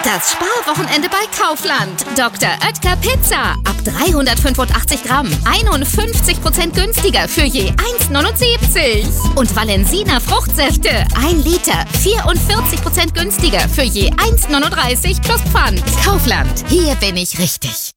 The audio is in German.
Das Sparwochenende bei Kaufland. Dr. Oetker Pizza. Ab 385 Gramm. 51% günstiger für je 1,79. Und Valensina Fruchtsäfte. 1 Liter. 44% günstiger für je 1,39 plus Pfand. Kaufland. Hier bin ich richtig.